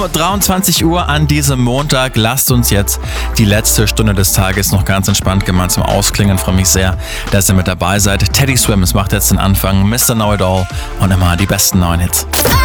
23 Uhr an diesem Montag. Lasst uns jetzt die letzte Stunde des Tages noch ganz entspannt gemeinsam ausklingen. Ich freue mich sehr, dass ihr mit dabei seid. Teddy Swims macht jetzt den Anfang, Mr. Know It All und immer die besten neuen Hits.